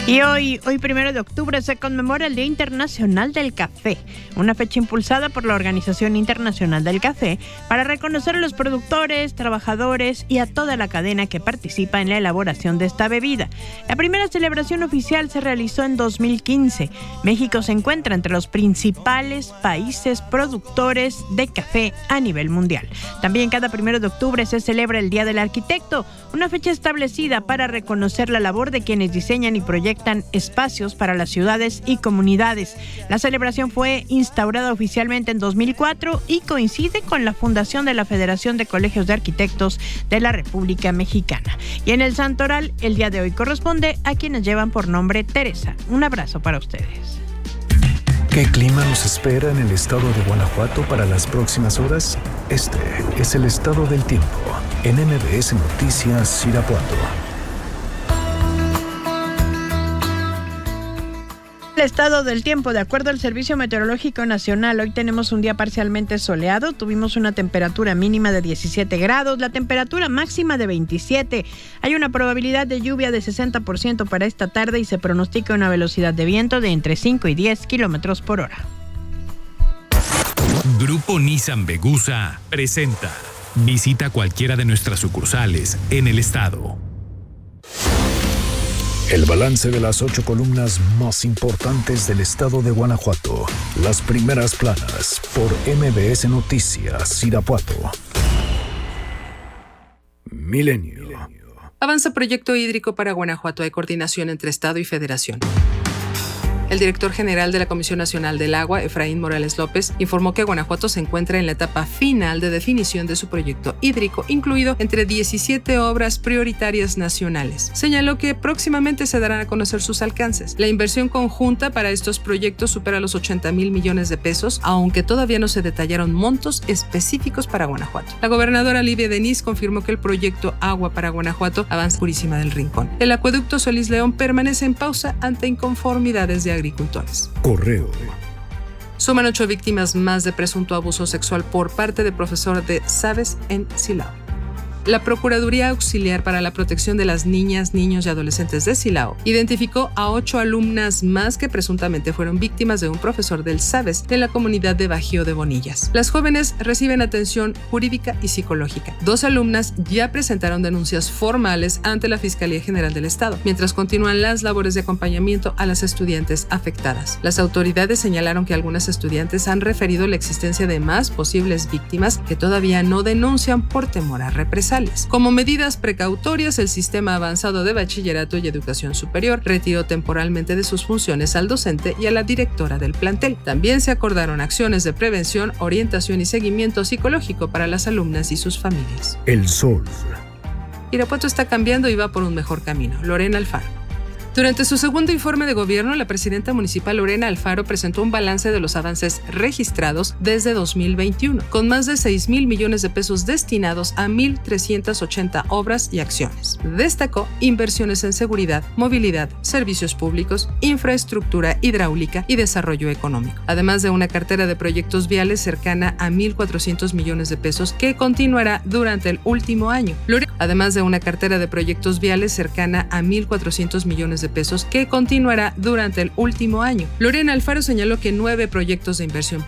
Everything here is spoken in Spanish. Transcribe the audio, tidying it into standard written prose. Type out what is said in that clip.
Y hoy 1 de octubre, se conmemora el Día Internacional del Café, una fecha impulsada por la Organización Internacional del Café para reconocer a los productores, trabajadores y a toda la cadena que participa en la elaboración de esta bebida. La primera celebración oficial se realizó en 2015. México se encuentra entre los principales países productores de café a nivel mundial. También cada 1 de octubre se celebra el Día del Arquitecto, una fecha establecida para reconocer la labor de quienes diseñan y proyectan espacios para las ciudades y comunidades. La celebración fue instaurada oficialmente en 2004 y coincide con la fundación de la Federación de Colegios de Arquitectos de la República Mexicana. Y en el Santoral, el día de hoy corresponde a quienes llevan por nombre Teresa. Un abrazo para ustedes. ¿Qué clima nos espera en el estado de Guanajuato para las próximas horas? Este es el estado del tiempo en MBS Noticias Irapuato. El estado del tiempo, de acuerdo al Servicio Meteorológico Nacional, hoy tenemos un día parcialmente soleado, tuvimos una temperatura mínima de 17 grados, la temperatura máxima de 27, hay una probabilidad de lluvia de 60% para esta tarde y se pronostica una velocidad de viento de entre 5 y 10 kilómetros por hora. Grupo Nissan Vegusa presenta. Visita cualquiera de nuestras sucursales en el estado. El balance de las 8 columnas más importantes del estado de Guanajuato. Las primeras planas por MBS Noticias Irapuato. Milenio. Avanza proyecto hídrico para Guanajuato. Hay coordinación entre Estado y Federación. El director general de la Comisión Nacional del Agua, Efraín Morales López, informó que Guanajuato se encuentra en la etapa final de definición de su proyecto hídrico, incluido entre 17 obras prioritarias nacionales. Señaló que próximamente se darán a conocer sus alcances. La inversión conjunta para estos proyectos supera los 80,000 millones de pesos, aunque todavía no se detallaron montos específicos para Guanajuato. La gobernadora Livia Denis confirmó que el proyecto Agua para Guanajuato avanza Purísima del Rincón. El acueducto Solís León permanece en pausa ante inconformidades de agricultores. Correo. Suman 8 víctimas más de presunto abuso sexual por parte de profesor de Sabes en Silao. La Procuraduría Auxiliar para la Protección de las Niñas, Niños y Adolescentes de Silao identificó a 8 alumnas más que presuntamente fueron víctimas de un profesor del Sabes en la comunidad de Bajío de Bonillas. Las jóvenes reciben atención jurídica y psicológica. 2 alumnas ya presentaron denuncias formales ante la Fiscalía General del Estado, mientras continúan las labores de acompañamiento a las estudiantes afectadas. Las autoridades señalaron que algunas estudiantes han referido la existencia de más posibles víctimas que todavía no denuncian por temor a represalias. Como medidas precautorias, el Sistema Avanzado de Bachillerato y Educación Superior retiró temporalmente de sus funciones al docente y a la directora del plantel. También se acordaron acciones de prevención, orientación y seguimiento psicológico para las alumnas y sus familias. El Sol. Irapuato está cambiando y va por un mejor camino. Lorena Alfaro. Durante su segundo informe de gobierno, la presidenta municipal Lorena Alfaro presentó un balance de los avances registrados desde 2021, con más de 6,000 millones de pesos destinados a 1,380 obras y acciones. Destacó inversiones en seguridad, movilidad, servicios públicos, infraestructura hidráulica y desarrollo económico, además de una cartera de proyectos viales cercana a 1,400 millones de pesos que continuará durante el último año. Además de una cartera de proyectos viales cercana a 1,400 millones de pesos que continuará durante el último año. Lorena Alfaro señaló que 9 proyectos de inversión